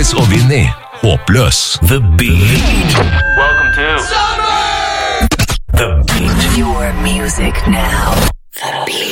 Boys og Vinny. Håpløs. The Beat. Welcome to The Beat. Your music now. The Beat.